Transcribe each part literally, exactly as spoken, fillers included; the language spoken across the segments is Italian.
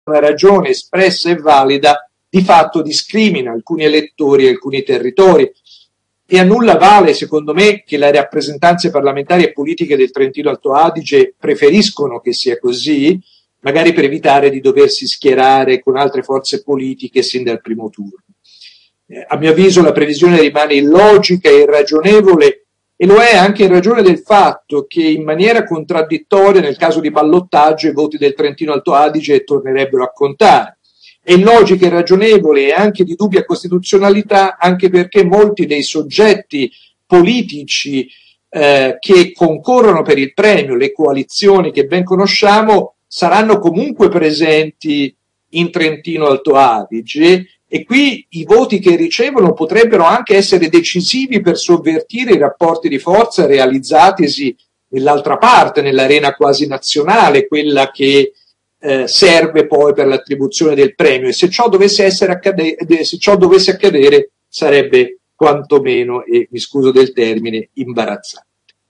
una ragione espressa e valida, di fatto discrimina alcuni elettori e alcuni territori. E a nulla vale, secondo me, che le rappresentanze parlamentari e politiche del Trentino Alto Adige preferiscono che sia così, magari per evitare di doversi schierare con altre forze politiche sin dal primo turno. Eh, a mio avviso la previsione rimane illogica e irragionevole, e lo è anche in ragione del fatto che in maniera contraddittoria nel caso di ballottaggio i voti del Trentino Alto Adige tornerebbero a contare. È illogica e irragionevole e anche di dubbia costituzionalità, anche perché molti dei soggetti politici eh, che concorrono per il premio, le coalizioni che ben conosciamo, saranno comunque presenti in Trentino Alto Adige, e qui i voti che ricevono potrebbero anche essere decisivi per sovvertire i rapporti di forza realizzatisi nell'altra parte, nell'arena quasi nazionale, quella che eh, serve poi per l'attribuzione del premio. E se ciò dovesse essere accade- se ciò dovesse accadere sarebbe quantomeno, e mi scuso del termine, imbarazzante.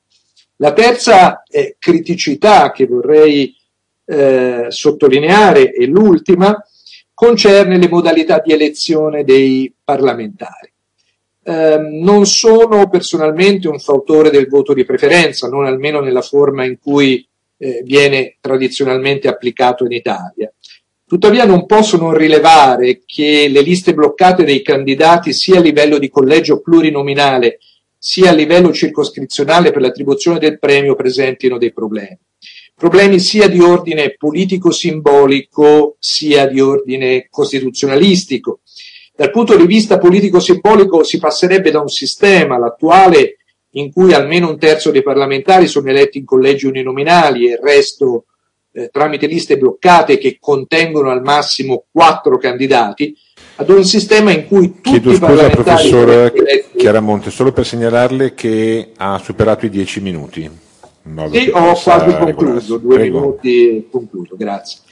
La terza eh, criticità che vorrei eh, sottolineare, e l'ultima, concerne le modalità di elezione dei parlamentari. Eh, non sono personalmente un fautore del voto di preferenza, non almeno nella forma in cui eh, viene tradizionalmente applicato in Italia. Tuttavia non posso non rilevare che le liste bloccate dei candidati sia a livello di collegio plurinominale sia a livello circoscrizionale per l'attribuzione del premio presentino dei problemi. Problemi sia di ordine politico-simbolico sia di ordine costituzionalistico. Dal punto di vista politico-simbolico si passerebbe da un sistema, l'attuale, in cui almeno un terzo dei parlamentari sono eletti in collegi uninominali e il resto eh, tramite liste bloccate che contengono al massimo quattro candidati, ad un sistema in cui tutti Chiedo i scusa, parlamentari professor eletti... Chiaramonte, solo per segnalarle che ha superato i dieci minuti. Sì, ho quasi concluso, due Prego. minuti e concludo, grazie.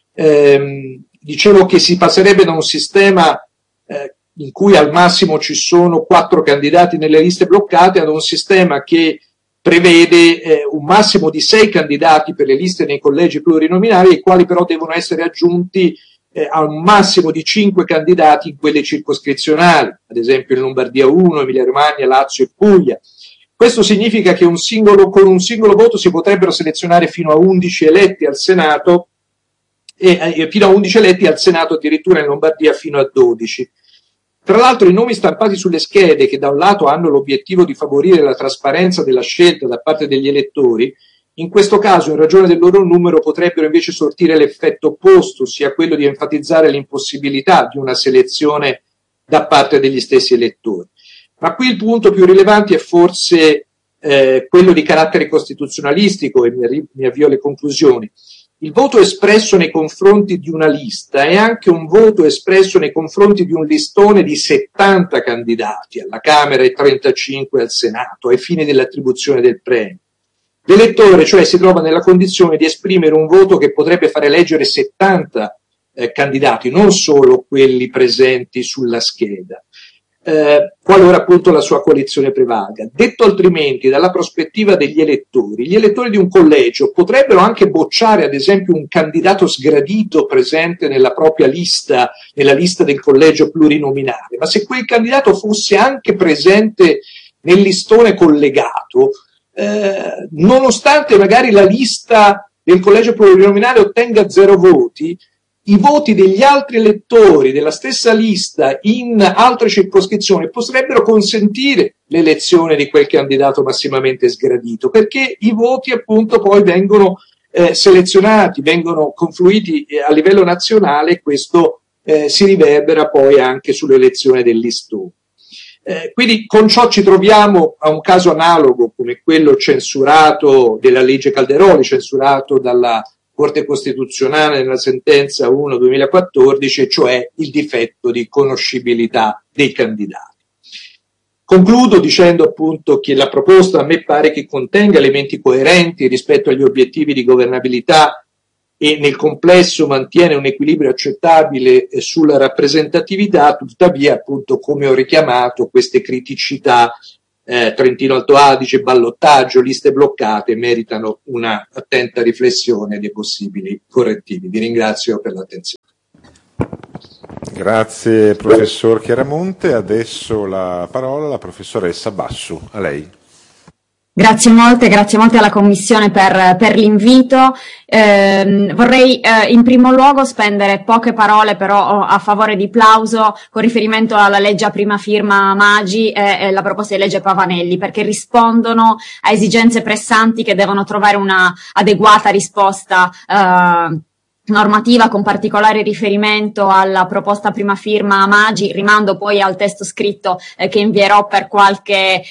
Eh, dicevo che si passerebbe da un sistema eh, in cui al massimo ci sono quattro candidati nelle liste bloccate ad un sistema che prevede eh, un massimo di sei candidati per le liste nei collegi plurinominali, ai quali però devono essere aggiunti eh, a un massimo di cinque candidati in quelle circoscrizionali, ad esempio in Lombardia uno, Emilia Romagna, Lazio e Puglia. Questo significa che un singolo, con un singolo voto si potrebbero selezionare fino a undici eletti al Senato e eh, fino a undici eletti al Senato, addirittura in Lombardia fino a dodici. Tra l'altro i nomi stampati sulle schede, che da un lato hanno l'obiettivo di favorire la trasparenza della scelta da parte degli elettori, in questo caso in ragione del loro numero potrebbero invece sortire l'effetto opposto, ossia quello di enfatizzare l'impossibilità di una selezione da parte degli stessi elettori. Ma qui il punto più rilevante è forse eh, quello di carattere costituzionalistico, e mi, mi avvio alle conclusioni. Il voto espresso nei confronti di una lista è anche un voto espresso nei confronti di un listone di settanta candidati alla Camera e trentacinque al Senato, ai fini dell'attribuzione del premio. L'elettore, cioè, si trova nella condizione di esprimere un voto che potrebbe fare eleggere settanta eh, candidati, non solo quelli presenti sulla scheda. Eh, qualora appunto la sua coalizione prevalga. Detto altrimenti, dalla prospettiva degli elettori, gli elettori di un collegio potrebbero anche bocciare ad esempio un candidato sgradito presente nella propria lista, nella lista del collegio plurinominale, ma se quel candidato fosse anche presente nel listone collegato, eh, nonostante magari la lista del collegio plurinominale ottenga zero voti, i voti degli altri elettori della stessa lista in altre circoscrizioni potrebbero consentire l'elezione di quel candidato massimamente sgradito, perché i voti appunto poi vengono eh, selezionati, vengono confluiti a livello nazionale, e questo eh, si riverbera poi anche sull'elezione del listone. Eh, quindi con ciò ci troviamo a un caso analogo come quello censurato della legge Calderoli, censurato dalla Corte Costituzionale nella sentenza uno duemilaquattordici, cioè il difetto di conoscibilità dei candidati. Concludo dicendo appunto che la proposta a me pare che contenga elementi coerenti rispetto agli obiettivi di governabilità e nel complesso mantiene un equilibrio accettabile sulla rappresentatività, tuttavia appunto come ho richiamato queste criticità eh, Trentino Alto Adige, ballottaggio, liste bloccate, meritano una attenta riflessione dei possibili correttivi. Vi ringrazio per l'attenzione. Grazie professor Chiaramonte, adesso la parola alla professoressa Bassu, a lei. Grazie molte, grazie molte alla Commissione per, per l'invito. Eh, vorrei eh, in primo luogo spendere poche parole però a favore di Plauso con riferimento alla legge a prima firma Maggi e, e la proposta di legge Pavanelli, perché rispondono a esigenze pressanti che devono trovare una adeguata risposta eh, normativa, con particolare riferimento alla proposta prima firma Maggi. Rimando poi al testo scritto eh, che invierò per qualche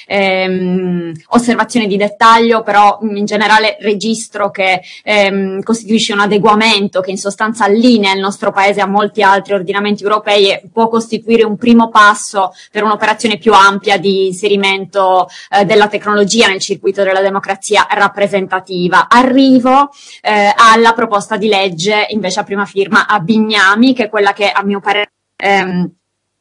ehm, osservazione di dettaglio, però in generale registro che ehm, costituisce un adeguamento che in sostanza allinea il nostro Paese a molti altri ordinamenti europei e può costituire un primo passo per un'operazione più ampia di inserimento eh, della tecnologia nel circuito della democrazia rappresentativa. Arrivo eh, alla proposta di legge invece a prima firma a Bignami, che è quella che a mio parere ehm,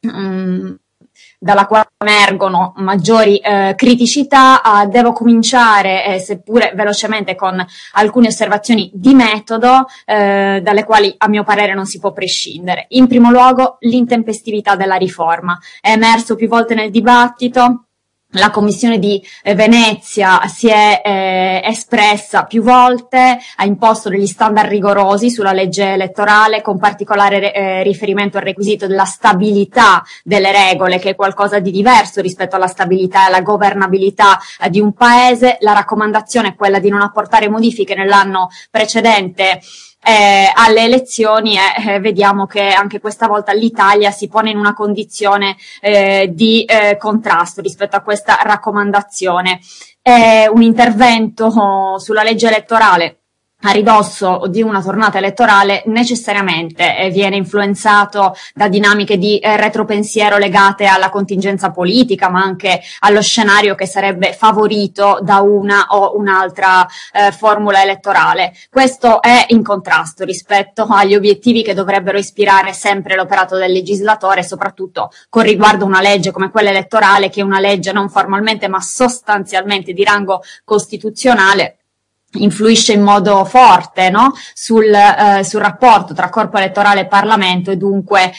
um, dalla quale emergono maggiori eh, criticità. Uh, devo cominciare, eh, seppure velocemente, con alcune osservazioni di metodo eh, dalle quali a mio parere non si può prescindere. In primo luogo, l'intempestività della riforma. È emerso più volte nel dibattito. La Commissione di eh, Venezia si è eh, espressa più volte, ha imposto degli standard rigorosi sulla legge elettorale, con particolare eh, riferimento al requisito della stabilità delle regole, che è qualcosa di diverso rispetto alla stabilità e alla governabilità eh, di un paese. La raccomandazione è quella di non apportare modifiche nell'anno precedente Eh, alle elezioni e eh, vediamo che anche questa volta l'Italia si pone in una condizione eh, di eh, contrasto rispetto a questa raccomandazione. È un intervento oh, sulla legge elettorale a ridosso di una tornata elettorale necessariamente eh, viene influenzato da dinamiche di eh, retropensiero legate alla contingenza politica, ma anche allo scenario che sarebbe favorito da una o un'altra eh, formula elettorale. Questo è in contrasto rispetto agli obiettivi che dovrebbero ispirare sempre l'operato del legislatore, soprattutto con riguardo a una legge come quella elettorale, che è una legge non formalmente ma sostanzialmente di rango costituzionale, influisce in modo forte, no? sul, eh, sul rapporto tra corpo elettorale e Parlamento, e dunque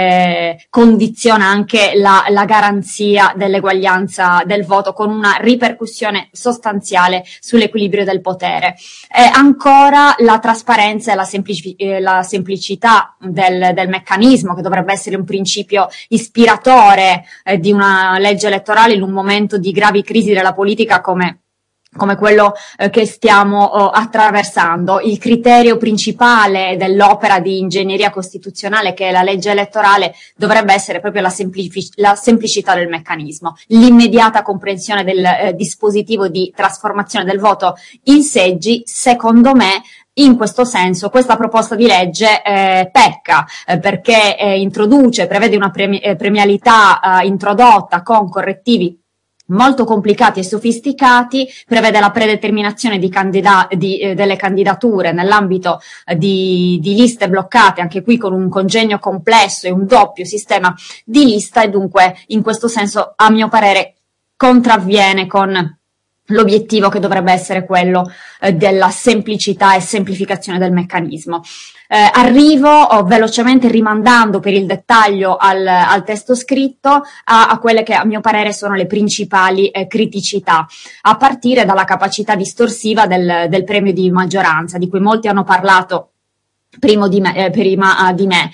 eh, condiziona anche la, la garanzia dell'eguaglianza del voto, con una ripercussione sostanziale sull'equilibrio del potere. E ancora la trasparenza e la, semplici, eh, la semplicità del, del meccanismo, che dovrebbe essere un principio ispiratore eh, di una legge elettorale in un momento di gravi crisi della politica come come quello eh, che stiamo oh, attraversando. Il criterio principale dell'opera di ingegneria costituzionale, che è la legge elettorale, dovrebbe essere proprio la, semplici- la semplicità del meccanismo, l'immediata comprensione del eh, dispositivo di trasformazione del voto in seggi. Secondo me, in questo senso, questa proposta di legge eh, pecca, eh, perché eh, introduce, prevede una premi- eh, premialità eh, introdotta con correttivi molto complicati e sofisticati, prevede la predeterminazione di candida- di, eh, delle candidature nell'ambito eh, di, di liste bloccate, anche qui con un congegno complesso e un doppio sistema di lista, e dunque in questo senso, a mio parere, contravviene con l'obiettivo che dovrebbe essere quello eh, della semplicità e semplificazione del meccanismo. Eh, arrivo oh, velocemente, rimandando per il dettaglio al, al testo scritto, a, a quelle che a mio parere sono le principali eh, criticità, a partire dalla capacità distorsiva del, del premio di maggioranza, di cui molti hanno parlato Primo di me, eh, prima uh, di me.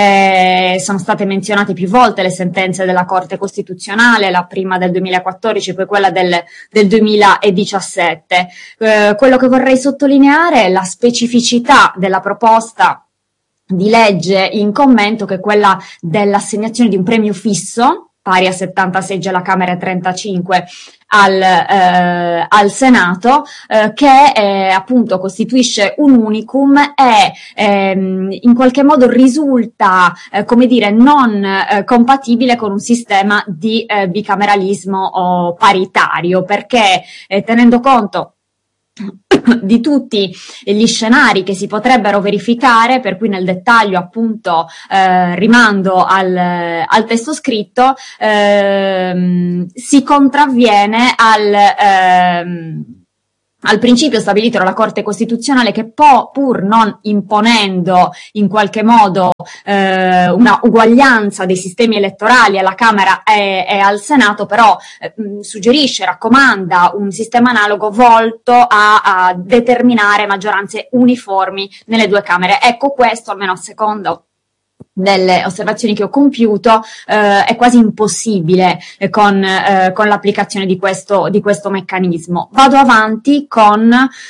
Eh, sono state menzionate più volte le sentenze della Corte Costituzionale, la prima del duemilaquattordici, poi quella del, del duemiladiciassette. Eh, quello che vorrei sottolineare è la specificità della proposta di legge in commento, che è quella dell'assegnazione di un premio fisso, pari a settanta seggi alla Camera e trentacinque al, eh, al Senato, eh, che eh, appunto costituisce un unicum e ehm, in qualche modo risulta, eh, come dire, non eh, compatibile con un sistema di eh, bicameralismo oh, paritario, perché eh, tenendo conto di tutti gli scenari che si potrebbero verificare, per cui nel dettaglio appunto eh, rimando al, al testo scritto, ehm, si contravviene al ehm, al principio stabilito dalla Corte Costituzionale che può, pur non imponendo in qualche modo eh, una uguaglianza dei sistemi elettorali alla Camera e, e al Senato, però eh, suggerisce, raccomanda un sistema analogo volto a, a determinare maggioranze uniformi nelle due Camere. Ecco, questo, almeno a secondo delle osservazioni che ho compiuto, eh, è quasi impossibile eh, con, eh, con l'applicazione di questo, di questo meccanismo. Vado avanti con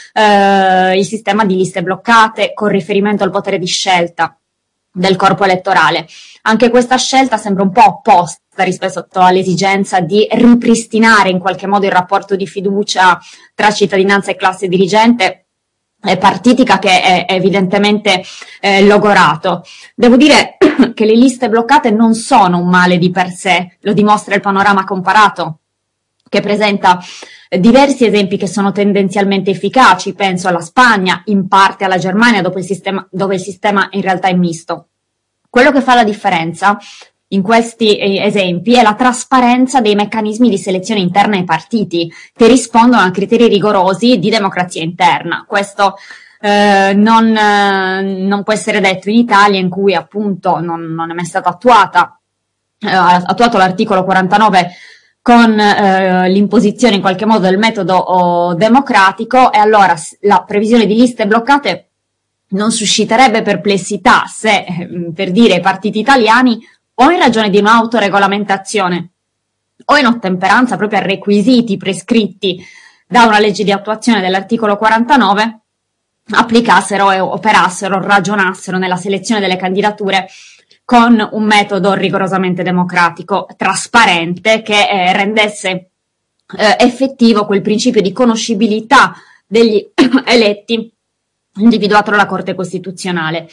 eh, il sistema di liste bloccate con riferimento al potere di scelta del corpo elettorale. Anche questa scelta sembra un po' opposta rispetto all'esigenza di ripristinare in qualche modo il rapporto di fiducia tra cittadinanza e classe dirigente partitica, che è evidentemente eh, logorato. Devo dire che le liste bloccate non sono un male di per sé, lo dimostra il panorama comparato, che presenta diversi esempi che sono tendenzialmente efficaci. Penso alla Spagna, in parte alla Germania, dopo il sistema, dove il sistema in realtà è misto. Quello che fa la differenza in questi esempi è la trasparenza dei meccanismi di selezione interna ai partiti, che rispondono a criteri rigorosi di democrazia interna. Questo eh, non, eh, non può essere detto in Italia, in cui appunto non, non è mai stata attuata, eh, attuato l'articolo quarantanove con eh, l'imposizione in qualche modo del metodo oh, democratico, e allora la previsione di liste bloccate non susciterebbe perplessità se, per dire, i partiti italiani, o in ragione di un'autoregolamentazione o in ottemperanza proprio a requisiti prescritti da una legge di attuazione dell'articolo quarantanove, applicassero e operassero, ragionassero nella selezione delle candidature con un metodo rigorosamente democratico, trasparente, che eh, rendesse eh, effettivo quel principio di conoscibilità degli eletti individuato dalla Corte Costituzionale.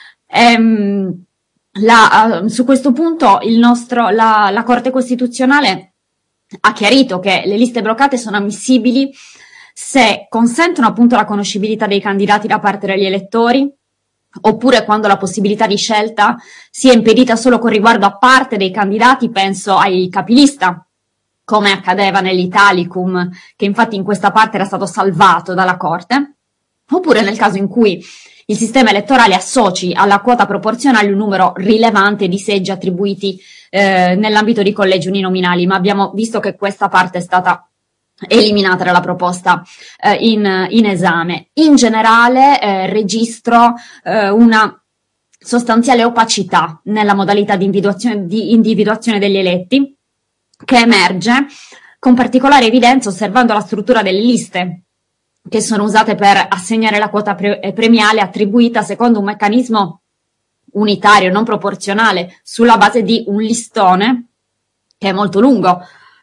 Ehm, La, uh, su questo punto il nostro, la, la Corte Costituzionale ha chiarito che le liste bloccate sono ammissibili se consentono appunto la conoscibilità dei candidati da parte degli elettori, oppure quando la possibilità di scelta sia impedita solo con riguardo a parte dei candidati, penso ai capilista, come accadeva nell'Italicum, che infatti in questa parte era stato salvato dalla Corte, oppure nel caso in cui il sistema elettorale associ alla quota proporzionale un numero rilevante di seggi attribuiti eh, nell'ambito di collegi uninominali, ma abbiamo visto che questa parte è stata eliminata dalla proposta eh, in, in esame. In generale eh, registro eh, una sostanziale opacità nella modalità di individuazione, di individuazione degli eletti, che emerge con particolare evidenza osservando la struttura delle liste, che sono usate per assegnare la quota pre- premiale attribuita secondo un meccanismo unitario, non proporzionale, sulla base di un listone che è molto lungo,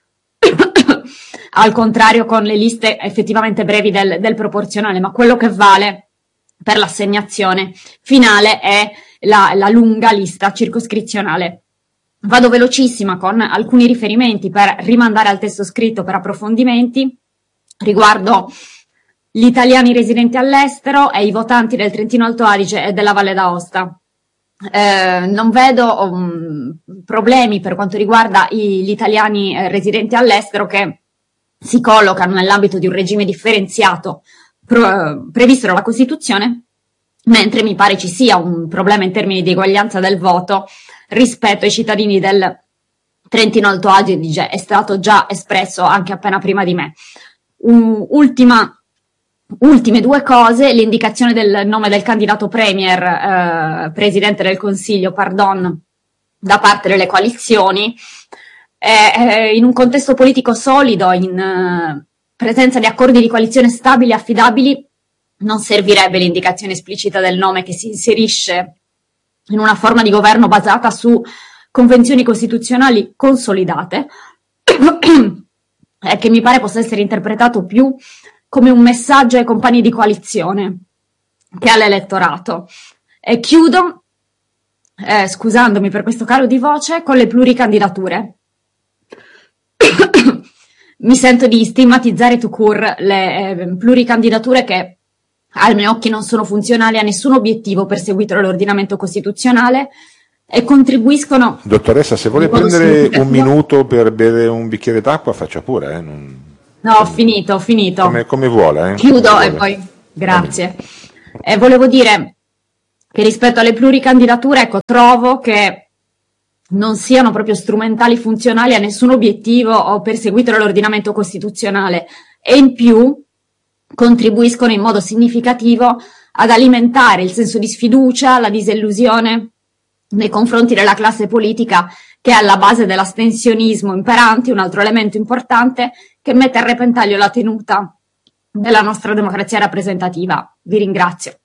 al contrario con le liste effettivamente brevi del, del proporzionale, ma quello che vale per l'assegnazione finale è la, la lunga lista circoscrizionale. Vado velocissima con alcuni riferimenti per rimandare al testo scritto per approfondimenti riguardo gli italiani residenti all'estero e i votanti del Trentino Alto Adige e della Valle d'Aosta. Eh, non vedo um, problemi per quanto riguarda i, gli italiani eh, residenti all'estero, che si collocano nell'ambito di un regime differenziato pro, previsto dalla Costituzione, mentre mi pare ci sia un problema in termini di eguaglianza del voto rispetto ai cittadini del Trentino Alto Adige. È stato già espresso anche appena prima di me. Um, ultima Ultime due cose: l'indicazione del nome del candidato premier, eh, presidente del Consiglio, pardon, da parte delle coalizioni, eh, eh, in un contesto politico solido, in eh, presenza di accordi di coalizione stabili e affidabili, non servirebbe l'indicazione esplicita del nome, che si inserisce in una forma di governo basata su convenzioni costituzionali consolidate, e che mi pare possa essere interpretato più come un messaggio ai compagni di coalizione che all'elettorato. E chiudo, eh, scusandomi per questo calo di voce, con le pluricandidature. mi sento di stigmatizzare tout court le eh, pluricandidature che ai miei occhi non sono funzionali a nessun obiettivo perseguito dall'ordinamento costituzionale e contribuiscono... Dottoressa, se vuole prendere un minuto per bere un bicchiere d'acqua, faccia pure. Eh? Non... No, ho finito, ho finito. Come, come vuole. Eh? Chiudo come e vuole. poi... Grazie. E volevo dire che rispetto alle pluricandidature, ecco, trovo che non siano proprio strumentali funzionali a nessun obiettivo o perseguito dall'ordinamento costituzionale e in più contribuiscono in modo significativo ad alimentare il senso di sfiducia, la disillusione nei confronti della classe politica che è alla base dell'astensionismo imperante, un altro elemento importante che mette a repentaglio la tenuta della nostra democrazia rappresentativa. Vi ringrazio.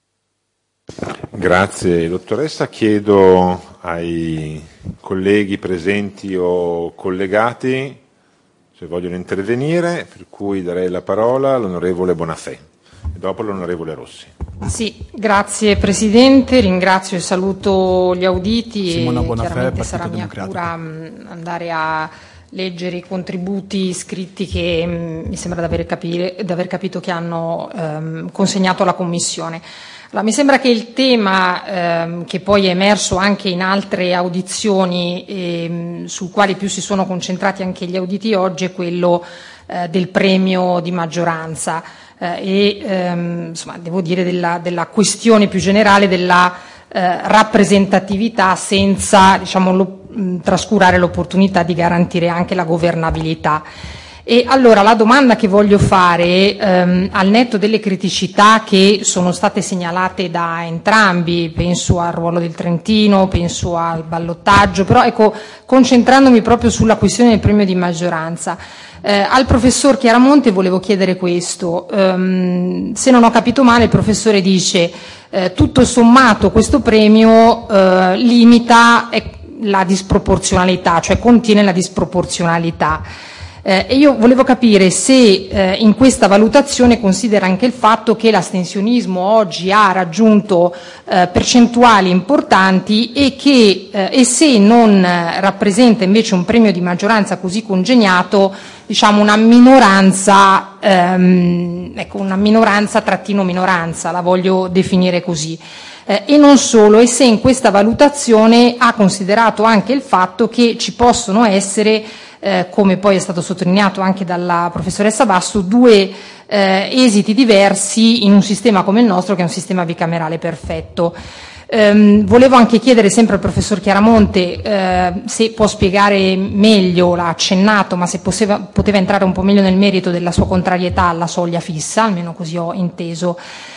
Grazie dottoressa, chiedo ai colleghi presenti o collegati se vogliono intervenire, per cui darei la parola all'onorevole Bonafè e dopo l'onorevole Rossi. Sì, grazie Presidente, ringrazio e saluto gli auditi. Simona e Bonafè, chiaramente Partito sarà mia Democratico. cura mh, andare a leggere i contributi scritti che mh, mi sembra di aver, capire, di aver capito che hanno ehm, consegnato alla Commissione. Allora, mi sembra che il tema ehm, che poi è emerso anche in altre audizioni ehm, sul quale più si sono concentrati anche gli auditi oggi è quello eh, del premio di maggioranza eh, e ehm, insomma devo dire della, della questione più generale della eh, rappresentatività senza diciamo lo, mh, trascurare l'opportunità di garantire anche la governabilità. E allora la domanda che voglio fare, ehm, al netto delle criticità che sono state segnalate da entrambi, penso al ruolo del Trentino, penso al ballottaggio, però ecco, concentrandomi proprio sulla questione del premio di maggioranza, eh, al professor Chiaramonte volevo chiedere questo, ehm, se non ho capito male il professore dice eh, tutto sommato questo premio eh, limita eh, la disproporzionalità, cioè contiene la disproporzionalità. Eh, e io volevo capire se eh, in questa valutazione considera anche il fatto che l'astensionismo oggi ha raggiunto eh, percentuali importanti e che eh, e se non eh, rappresenta invece un premio di maggioranza così congegnato, diciamo una minoranza, ehm, ecco una minoranza trattino minoranza, la voglio definire così. Eh, e non solo, e se in questa valutazione ha considerato anche il fatto che ci possono essere Eh, come poi è stato sottolineato anche dalla professoressa Basso, due eh, esiti diversi in un sistema come il nostro che è un sistema bicamerale perfetto. Ehm, volevo anche chiedere sempre al professor Chiaramonte eh, se può spiegare meglio, l'ha accennato, ma se poteva, poteva entrare un po' meglio nel merito della sua contrarietà alla soglia fissa, almeno così ho inteso.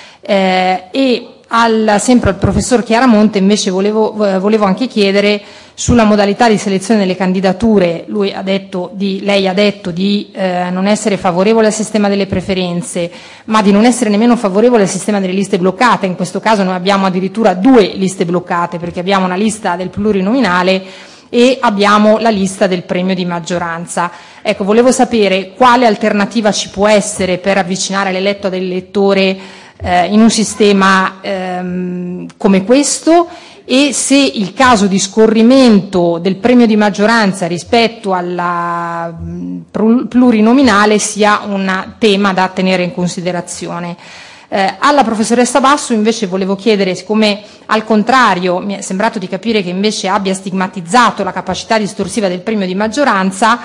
Eh, e al, sempre al professor Chiaramonte invece volevo, volevo anche chiedere sulla modalità di selezione delle candidature. Lui ha detto di, lei ha detto di eh, non essere favorevole al sistema delle preferenze, ma di non essere nemmeno favorevole al sistema delle liste bloccate. In questo caso noi abbiamo addirittura due liste bloccate, perché abbiamo una lista del plurinominale e abbiamo la lista del premio di maggioranza. Ecco, volevo sapere quale alternativa ci può essere per avvicinare l'eletto dell'elettore eh, in un sistema ehm, come questo, e se il caso di scorrimento del premio di maggioranza rispetto alla plurinominale sia un tema da tenere in considerazione. Eh, alla professoressa Basso invece volevo chiedere, siccome al contrario mi è sembrato di capire che invece abbia stigmatizzato la capacità distorsiva del premio di maggioranza,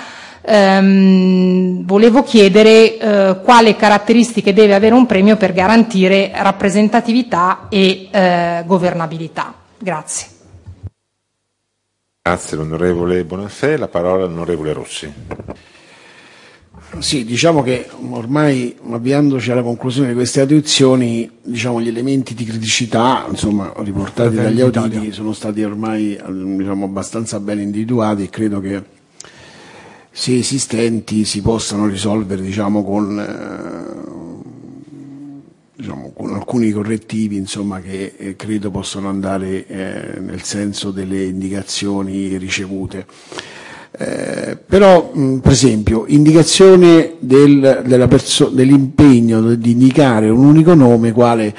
ehm, volevo chiedere eh, quale caratteristiche deve avere un premio per garantire rappresentatività e eh, governabilità. Grazie. Grazie l'onorevole Bonafè, la parola all'onorevole Rossi. Sì, diciamo che ormai avviandoci alla conclusione di queste audizioni, diciamo gli elementi di criticità, insomma, riportati dagli auditi sono stati ormai, diciamo, abbastanza ben individuati e credo che se esistenti si possano risolvere, diciamo, con eh, diciamo, con alcuni correttivi, insomma, che eh, credo possono andare eh, nel senso delle indicazioni ricevute. Eh, però, mh, per esempio, indicazione del, della perso- dell'impegno di indicare un unico nome quale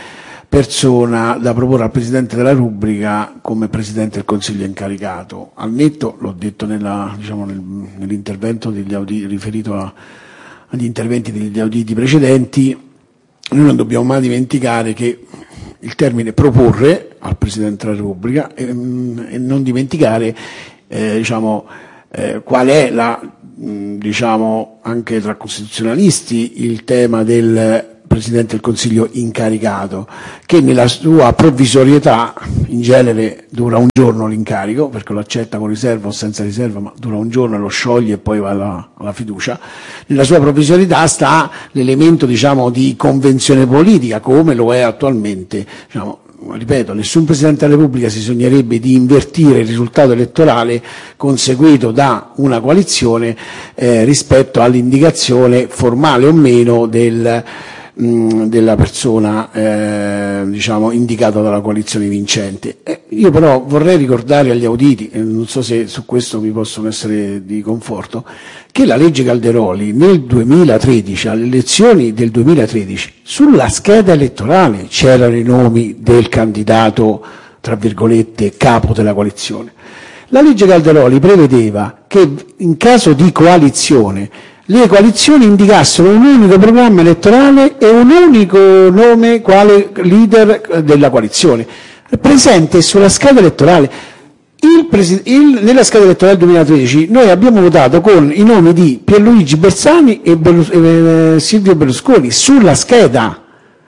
persona da proporre al Presidente della Repubblica come Presidente del Consiglio incaricato. Al netto, l'ho detto nella, diciamo, nel, nell'intervento degli auditi, riferito a, agli interventi degli auditi precedenti, noi non dobbiamo mai dimenticare che il termine proporre al Presidente della Repubblica e, e non dimenticare eh, diciamo, eh, qual è la, mh, diciamo, anche tra costituzionalisti, il tema del Presidente del Consiglio incaricato, che nella sua provvisorietà in genere dura un giorno l'incarico, perché lo accetta con riserva o senza riserva, ma dura un giorno, lo scioglie e poi va alla, alla fiducia. Nella sua provvisorietà sta l'elemento, diciamo, di convenzione politica, come lo è attualmente. Diciamo, ripeto, nessun Presidente della Repubblica si sognerebbe di invertire il risultato elettorale conseguito da una coalizione eh, rispetto all'indicazione formale o meno del della persona eh, diciamo indicata dalla coalizione vincente. Eh, io però vorrei ricordare agli auditi, e non so se su questo vi possono essere di conforto, che la legge Calderoli nel duemilatredici, alle elezioni del duemilatredici, sulla scheda elettorale c'erano i nomi del candidato, tra virgolette, capo della coalizione. La legge Calderoli prevedeva che in caso di coalizione le coalizioni indicassero un unico programma elettorale e un unico nome quale leader della coalizione, presente sulla scheda elettorale. Il presi- il, nella scheda elettorale duemilatredici noi abbiamo votato con i nomi di Pierluigi Bersani e Berlus- eh, Silvio Berlusconi sulla scheda.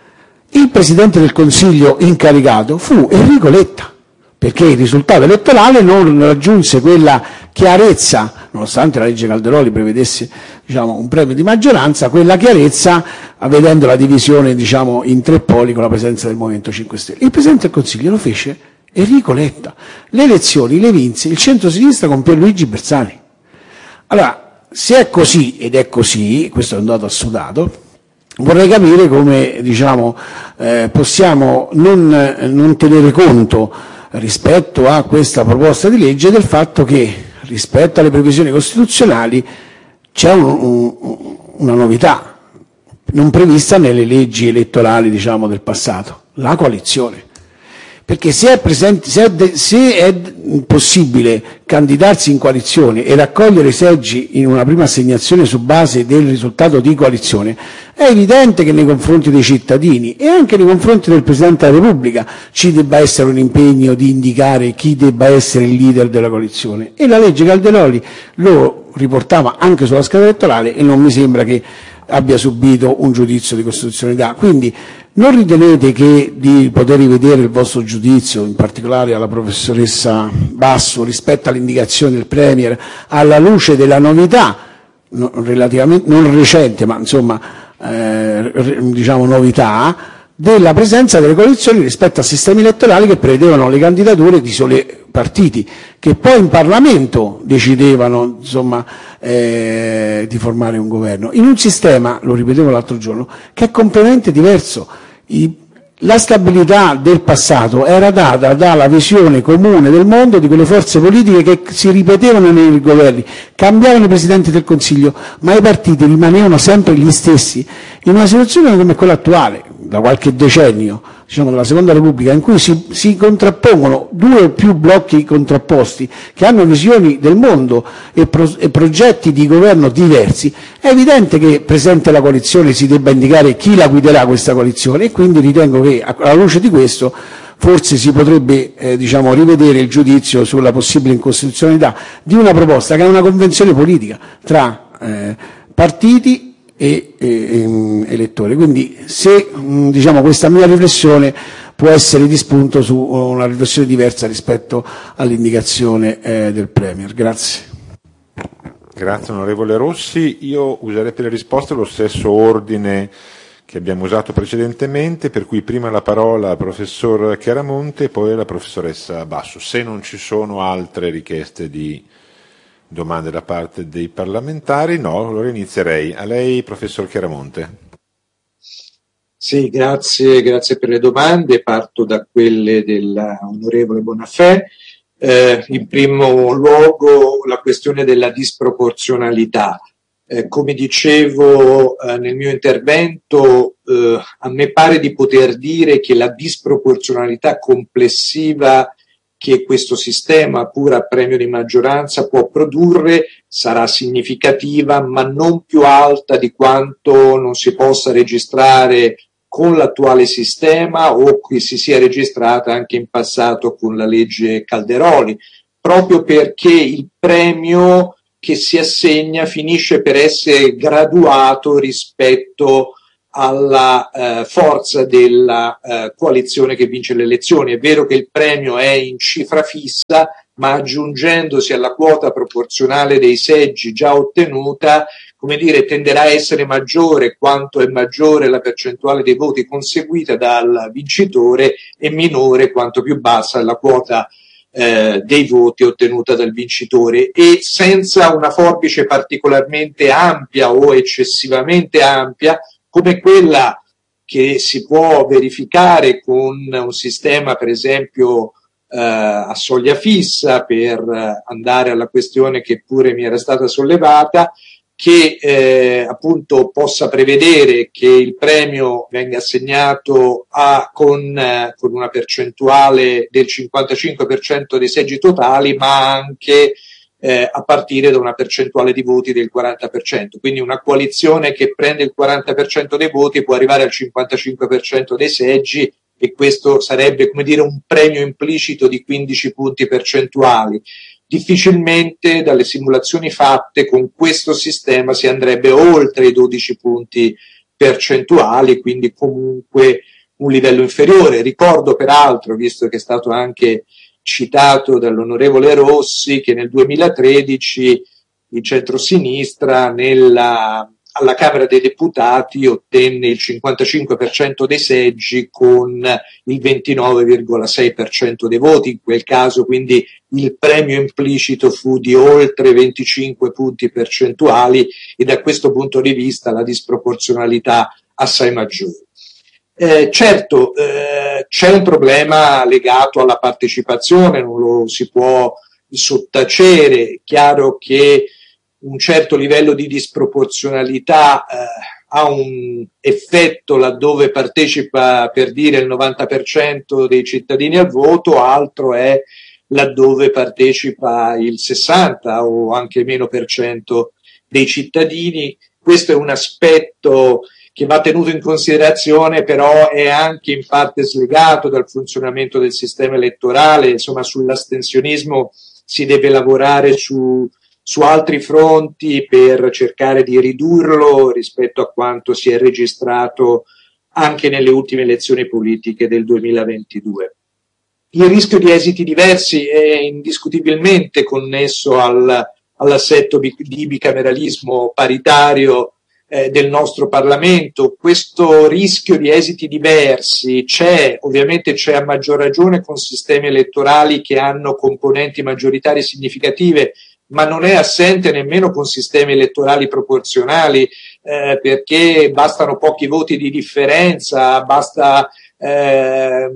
Il Presidente del Consiglio incaricato fu Enrico Letta, perché il risultato elettorale non raggiunse quella chiarezza, nonostante la legge Calderoli prevedesse, diciamo, un premio di maggioranza, quella chiarezza, vedendo la divisione, diciamo, in tre poli con la presenza del Movimento cinque Stelle. Il Presidente del Consiglio lo fece Enrico Letta. Le elezioni le vinse il centro-sinistra con Pierluigi Bersani. Allora, se è così, ed è così, questo è un dato assodato, vorrei capire come, diciamo, eh, possiamo non, non tenere conto rispetto a questa proposta di legge del fatto che rispetto alle previsioni costituzionali c'è un, un, una novità non prevista nelle leggi elettorali, diciamo, del passato, la coalizione. Perché se è, presente, se, è de, se è possibile candidarsi in coalizione e raccogliere seggi in una prima assegnazione su base del risultato di coalizione, è evidente che nei confronti dei cittadini e anche nei confronti del Presidente della Repubblica ci debba essere un impegno di indicare chi debba essere il leader della coalizione. E la legge Calderoli lo riportava anche sulla scheda elettorale e non mi sembra che abbia subito un giudizio di costituzionalità. Quindi non ritenete che di poter rivedere il vostro giudizio, in particolare alla professoressa Basso, rispetto all'indicazione del Premier, alla luce della novità, non, relativamente, non recente, ma insomma, eh, diciamo novità, della presenza delle coalizioni rispetto a sistemi elettorali che prevedevano le candidature di soli partiti, che poi in Parlamento decidevano, insomma, eh, di formare un governo, in un sistema, lo ripetevo l'altro giorno, che è completamente diverso. I, la stabilità del passato era data dalla visione comune del mondo di quelle forze politiche che si ripetevano nei governi, cambiavano i presidenti del Consiglio, ma i partiti rimanevano sempre gli stessi, in una situazione come quella attuale, da qualche decennio, diciamo della Seconda Repubblica, in cui si, si contrappongono due o più blocchi contrapposti che hanno visioni del mondo e, pro, e progetti di governo diversi, è evidente che presente la coalizione si debba indicare chi la guiderà questa coalizione, e quindi ritengo che alla luce di questo forse si potrebbe eh, diciamo, rivedere il giudizio sulla possibile incostituzionalità di una proposta che è una convenzione politica tra eh, partiti e, e, e elettori. Quindi se mh, diciamo, questa mia riflessione può essere di spunto su una riflessione diversa rispetto all'indicazione eh, del Premier. Grazie. Grazie onorevole Rossi. Io userei per le risposte lo stesso ordine che abbiamo usato precedentemente, per cui prima la parola al professor Chiaramonte e poi alla professoressa Basso. Se non ci sono altre richieste di domande da parte dei parlamentari, no, allora inizierei. A lei, professor Chiaramonte. Sì, grazie, grazie per le domande. Parto da quelle dell'onorevole Bonafè. Eh, in primo luogo la questione della disproporzionalità. Eh, come dicevo eh, nel mio intervento, eh, a me pare di poter dire che la disproporzionalità complessiva che questo sistema, pur a premio di maggioranza, può produrre sarà significativa, ma non più alta di quanto non si possa registrare con l'attuale sistema o che si sia registrata anche in passato con la legge Calderoli, proprio perché il premio che si assegna finisce per essere graduato rispetto alla eh, forza della eh, coalizione che vince le elezioni. È vero che il premio è in cifra fissa, ma aggiungendosi alla quota proporzionale dei seggi già ottenuta, come dire, tenderà a essere maggiore quanto è maggiore la percentuale dei voti conseguita dal vincitore e minore quanto più bassa è la quota Eh, dei voti ottenuta dal vincitore, e senza una forbice particolarmente ampia o eccessivamente ampia come quella che si può verificare con un sistema per esempio eh, a soglia fissa, per eh, andare alla questione che pure mi era stata sollevata, che eh, appunto possa prevedere che il premio venga assegnato a, con, eh, con una percentuale del cinquantacinque per cento dei seggi totali, ma anche eh, a partire da una percentuale di voti del quaranta per cento. Quindi una coalizione che prende il quaranta per cento dei voti può arrivare al cinquantacinque per cento dei seggi, e questo sarebbe, come dire, un premio implicito di quindici punti percentuali. Difficilmente dalle simulazioni fatte con questo sistema si andrebbe oltre i dodici punti percentuali, quindi comunque un livello inferiore. Ricordo peraltro, visto che è stato anche citato dall'onorevole Rossi, che nel duemilatredici il centrosinistra nella, alla Camera dei Deputati ottenne il cinquantacinque per cento dei seggi con il ventinove virgola sei per cento dei voti. In quel caso quindi il premio implicito fu di oltre venticinque punti percentuali, e da questo punto di vista la disproporzionalità assai maggiore. Eh, certo, eh, c'è un problema legato alla partecipazione, non lo si può sottacere. È chiaro che un certo livello di disproporzionalità eh, ha un effetto laddove partecipa, per dire, il novanta per cento dei cittadini al voto, altro è laddove partecipa il sessanta o anche meno per cento dei cittadini. Questo è un aspetto che va tenuto in considerazione, però è anche in parte slegato dal funzionamento del sistema elettorale. Insomma, sull'astensionismo si deve lavorare su, su altri fronti per cercare di ridurlo rispetto a quanto si è registrato anche nelle ultime elezioni politiche del duemilaventidue. Il rischio di esiti diversi è indiscutibilmente connesso al, all'assetto bi, di bicameralismo paritario eh, del nostro Parlamento. Questo rischio di esiti diversi c'è, ovviamente c'è a maggior ragione con sistemi elettorali che hanno componenti maggioritari significative, ma non è assente nemmeno con sistemi elettorali proporzionali, eh, perché bastano pochi voti di differenza, basta eh,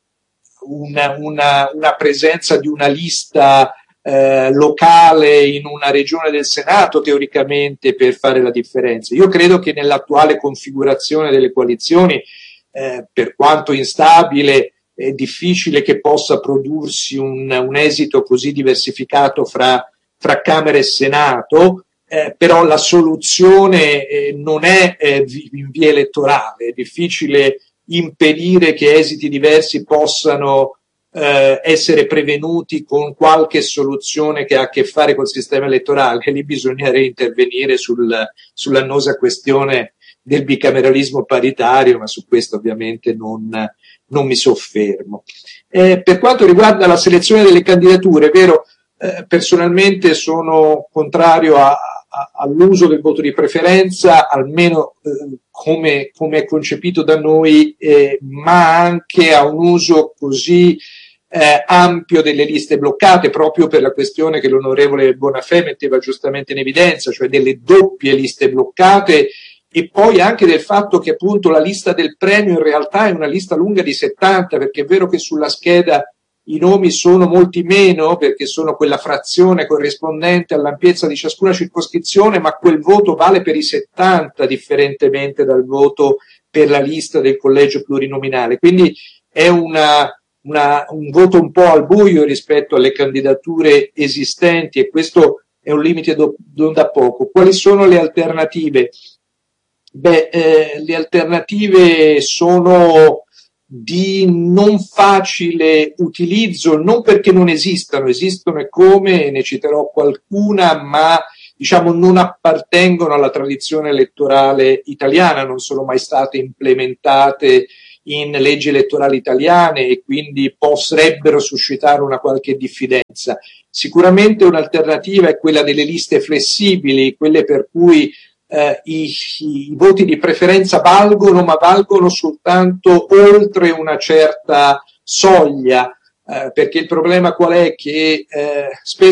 Una, una, una presenza di una lista eh, locale in una regione del Senato teoricamente per fare la differenza. Io credo che nell'attuale configurazione delle coalizioni, eh, per quanto instabile, è difficile che possa prodursi un, un esito così diversificato fra, fra Camera e Senato, eh, però la soluzione eh, non è eh, in via elettorale. È difficile impedire che esiti diversi possano eh, essere prevenuti con qualche soluzione che ha a che fare col sistema elettorale. E lì bisognerebbe intervenire sul, sull'annosa questione del bicameralismo paritario, ma su questo ovviamente non, non mi soffermo. Eh, per quanto riguarda la selezione delle candidature, è vero, eh, personalmente sono contrario a, a, all'uso del voto di preferenza, almeno eh, come, come è concepito da noi, eh, ma anche a un uso così eh, ampio delle liste bloccate, proprio per la questione che l'onorevole Bonafè metteva giustamente in evidenza, cioè delle doppie liste bloccate, e poi anche del fatto che appunto la lista del premio in realtà è una lista lunga di settanta, perché è vero che sulla scheda i nomi sono molti meno perché sono quella frazione corrispondente all'ampiezza di ciascuna circoscrizione, ma quel voto vale per i settanta differentemente dal voto per la lista del collegio plurinominale. Quindi è una, una, un voto un po' al buio rispetto alle candidature esistenti e questo è un limite do, non da poco. Quali sono le alternative? Beh, eh, le alternative sono di non facile utilizzo, non perché non esistano, esistono e come, ne citerò qualcuna, ma diciamo non appartengono alla tradizione elettorale italiana, non sono mai state implementate in leggi elettorali italiane e quindi potrebbero suscitare una qualche diffidenza. Sicuramente un'alternativa è quella delle liste flessibili, quelle per cui eh, i, i voti di preferenza valgono, ma valgono soltanto oltre una certa soglia, eh, perché il problema qual è? Che eh,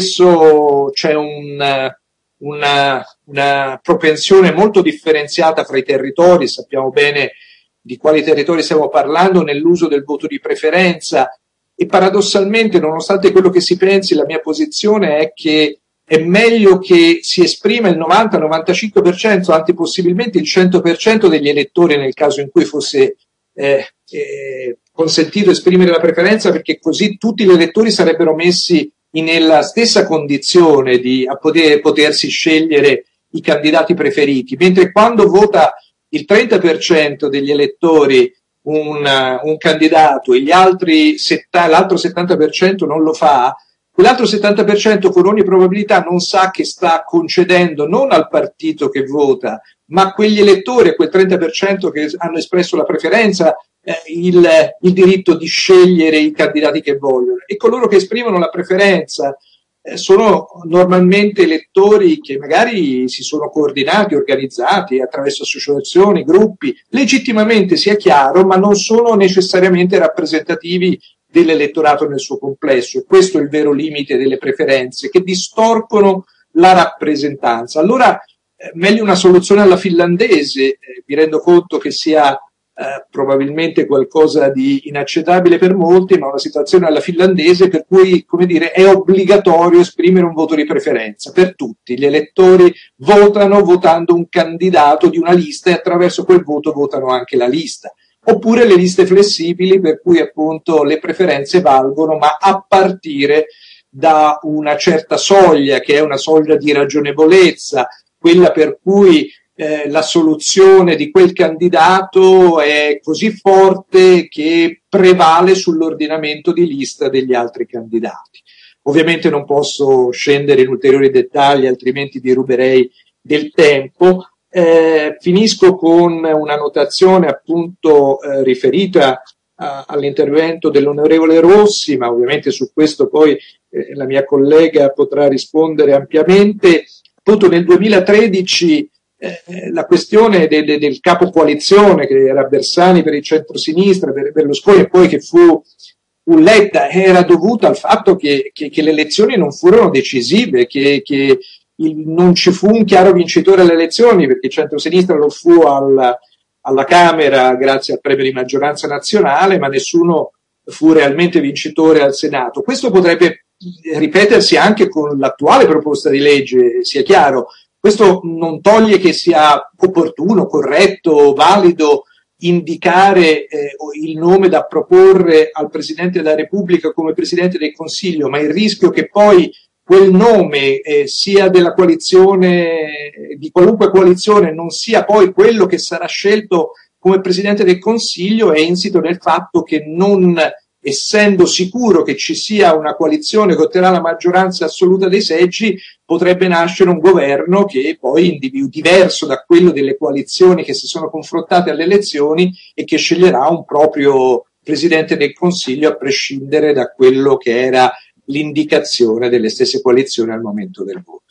spesso c'è un, una, una propensione molto differenziata fra i territori, sappiamo bene di quali territori stiamo parlando nell'uso del voto di preferenza e paradossalmente, nonostante quello che si pensi, la mia posizione è che è meglio che si esprima il novanta novantacinque per cento, anzi possibilmente il cento per cento degli elettori nel caso in cui fosse eh, eh, consentito esprimere la preferenza, perché così tutti gli elettori sarebbero messi nella stessa condizione di a poter, potersi scegliere i candidati preferiti, mentre quando vota il trenta per cento degli elettori un, un candidato e gli altri setta, l'altro settanta per cento non lo fa, quell'altro settanta per cento con ogni probabilità non sa che sta concedendo non al partito che vota, ma a quegli elettori, a quel trenta per cento che hanno espresso la preferenza, eh, il, il diritto di scegliere i candidati che vogliono. E coloro che esprimono la preferenza eh, sono normalmente elettori che magari si sono coordinati, organizzati attraverso associazioni, gruppi, legittimamente sia chiaro, ma non sono necessariamente rappresentativi dell'elettorato nel suo complesso, e questo è il vero limite delle preferenze, che distorcono la rappresentanza. Allora, eh, meglio una soluzione alla finlandese, eh, mi rendo conto che sia eh, probabilmente qualcosa di inaccettabile per molti, ma una situazione alla finlandese per cui, come dire, è obbligatorio esprimere un voto di preferenza per tutti. Gli elettori votano votando un candidato di una lista e attraverso quel voto votano anche la lista. Oppure le liste flessibili per cui appunto le preferenze valgono, ma a partire da una certa soglia, che è una soglia di ragionevolezza, quella per cui eh, la soluzione di quel candidato è così forte che prevale sull'ordinamento di lista degli altri candidati. Ovviamente non posso scendere in ulteriori dettagli, altrimenti vi ruberei del tempo. Eh, finisco con una notazione appunto eh, riferita a, all'intervento dell'onorevole Rossi, ma ovviamente su questo poi eh, la mia collega potrà rispondere ampiamente. Appunto nel duemilatredici eh, la questione de, de, del capo coalizione, che era Bersani per il centro-sinistra, per Berlusconi e poi che fu, fu Letta, era dovuta al fatto che, che, che le elezioni non furono decisive, che, che Il, non ci fu un chiaro vincitore alle elezioni, perché il centro-sinistra lo fu al, alla Camera grazie al premio di maggioranza nazionale, ma nessuno fu realmente vincitore al Senato. Questo potrebbe ripetersi anche con l'attuale proposta di legge, sia chiaro. Questo non toglie che sia opportuno, corretto, valido indicare eh, il nome da proporre al Presidente della Repubblica come Presidente del Consiglio, ma il rischio che poi quel nome eh, sia della coalizione, di qualunque coalizione, non sia poi quello che sarà scelto come Presidente del Consiglio è insito nel fatto che non essendo sicuro che ci sia una coalizione che otterrà la maggioranza assoluta dei seggi, potrebbe nascere un governo che poi individu- diverso da quello delle coalizioni che si sono confrontate alle elezioni e che sceglierà un proprio Presidente del Consiglio a prescindere da quello che era l'indicazione delle stesse coalizioni al momento del voto.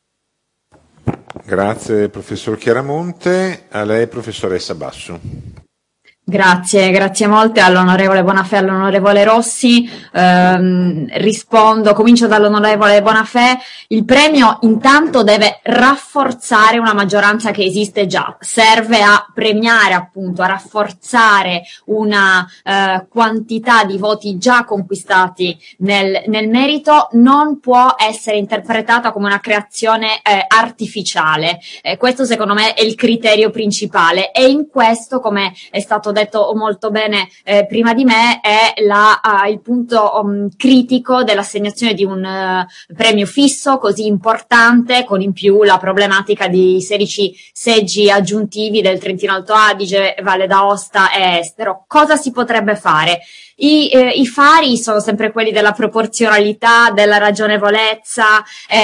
Grazie professor Chiaramonte, a lei professoressa Basso. Grazie, grazie molte all'onorevole Bonafè e all'onorevole Rossi. Ehm, rispondo, comincio dall'onorevole Bonafè. Il premio intanto deve rafforzare una maggioranza che esiste già, serve a premiare appunto, a rafforzare una eh, quantità di voti già conquistati nel, nel merito, non può essere interpretata come una creazione eh, artificiale. Eh, questo secondo me è il criterio principale e in questo, come è stato detto molto bene eh, prima di me, è la, uh, il punto um, critico dell'assegnazione di un uh, premio fisso così importante, con in più la problematica di sedici seggi aggiuntivi del Trentino Alto Adige, Valle d'Aosta e Estero. Cosa si potrebbe fare? I, eh, I fari sono sempre quelli della proporzionalità, della ragionevolezza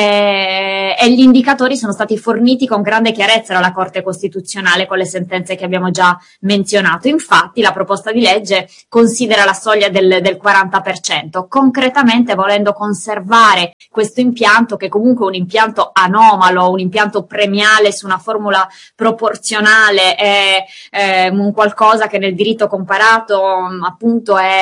eh, e gli indicatori sono stati forniti con grande chiarezza dalla Corte Costituzionale con le sentenze che abbiamo già menzionato. Infatti la proposta di legge considera la soglia del, del quaranta per cento, concretamente volendo conservare questo impianto, che comunque è un impianto anomalo, un impianto premiale su una formula proporzionale, è, è un qualcosa che nel diritto comparato appunto è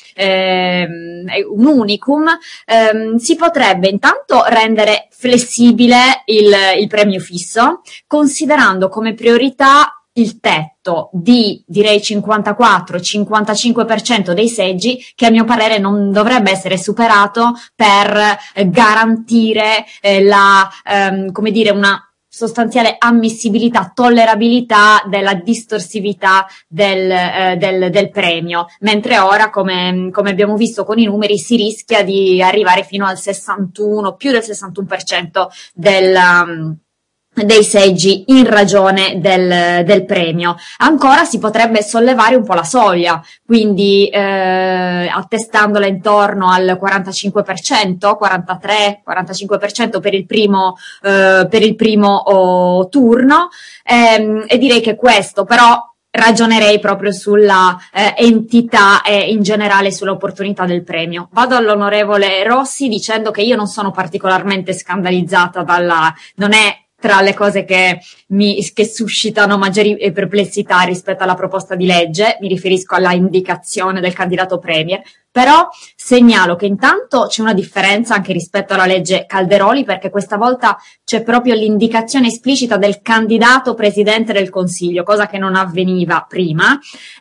È, è un unicum. Eh, si potrebbe intanto rendere flessibile il, il premio fisso, considerando come priorità il tetto di, direi, cinquantaquattro cinquantacinque per cento dei seggi, che a mio parere non dovrebbe essere superato per eh, garantire eh, la, ehm, come dire, una sostanziale ammissibilità, tollerabilità della distorsività del, eh, del, del premio, mentre ora, come, come abbiamo visto con i numeri, si rischia di arrivare fino al sessantuno, più del sessantuno per cento del, um, dei seggi in ragione del, del premio. Ancora si potrebbe sollevare un po' la soglia, quindi eh, attestandola intorno al quarantacinque per cento, quarantatré quarantacinque per cento per il primo eh, per il primo oh, turno, ehm, e direi che questo però ragionerei proprio sulla eh, entità e in generale sull'opportunità del premio. Vado all'onorevole Rossi dicendo che io non sono particolarmente scandalizzata dalla, non è tra le cose che mi che suscitano maggiori perplessità rispetto alla proposta di legge, mi riferisco alla indicazione del candidato premier, però segnalo che intanto c'è una differenza anche rispetto alla legge Calderoli, perché questa volta c'è proprio l'indicazione esplicita del candidato presidente del Consiglio, cosa che non avveniva prima,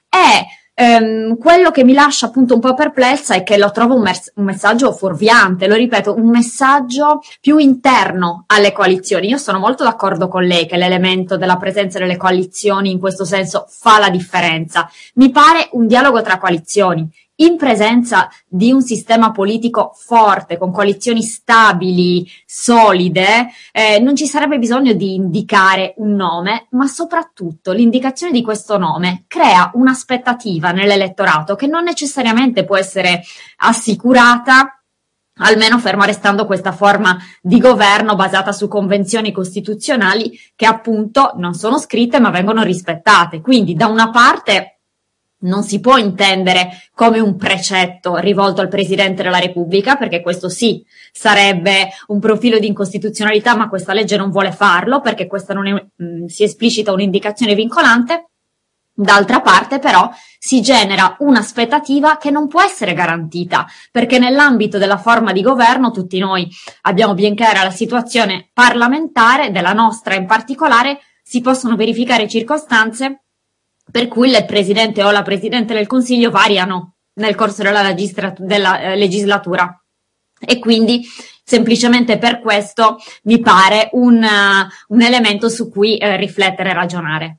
e Um, quello che mi lascia appunto un po' perplessa è che lo trovo un, mes- un messaggio fuorviante, lo ripeto, un messaggio più interno alle coalizioni. Io sono molto d'accordo con lei che l'elemento della presenza delle coalizioni in questo senso fa la differenza. Mi pare un dialogo tra coalizioni. In presenza di un sistema politico forte, con coalizioni stabili, solide, eh, non ci sarebbe bisogno di indicare un nome, ma soprattutto l'indicazione di questo nome crea un'aspettativa nell'elettorato che non necessariamente può essere assicurata, almeno ferma restando questa forma di governo basata su convenzioni costituzionali che appunto non sono scritte ma vengono rispettate. Quindi da una parte non si può intendere come un precetto rivolto al Presidente della Repubblica, perché questo sì sarebbe un profilo di incostituzionalità, ma questa legge non vuole farlo perché questa non è, mh, si esplicita un'indicazione vincolante. D'altra parte però si genera un'aspettativa che non può essere garantita, perché nell'ambito della forma di governo tutti noi abbiamo ben chiara la situazione parlamentare, della nostra in particolare, si possono verificare circostanze per cui il Presidente o la Presidente del Consiglio variano nel corso della, legislat- della eh, legislatura e quindi semplicemente per questo mi pare un, uh, un elemento su cui eh, riflettere e ragionare.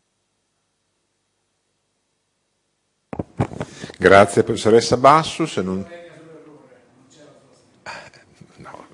Grazie professoressa Basso. Se non... no.